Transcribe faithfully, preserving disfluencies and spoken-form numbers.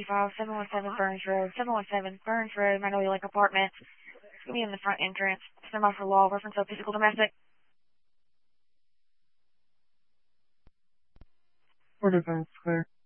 five, seven one seven Burns Road, seven one seven Burns Road, Magnolia Lake Apartments. It's going to be in the front entrance. Stand by for law, reference of physical domestic. Court of Burns Square.